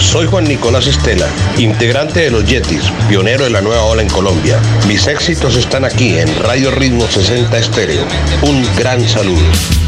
Soy Juan Nicolás Estela, integrante de Los Yetis, pionero de la nueva ola en Colombia. Mis éxitos están aquí en Radio Ritmo 60 Estéreo. Un gran saludo.